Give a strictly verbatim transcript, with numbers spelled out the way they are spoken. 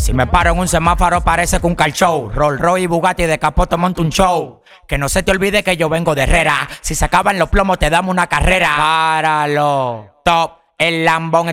Si me paro en un semáforo parece que un car show. Rolls Royce y Bugatti de capoto monto un show. Que no se te olvide que yo vengo de Herrera. Si se acaban los plomos te damos una carrera. Páralo. Top, el lambón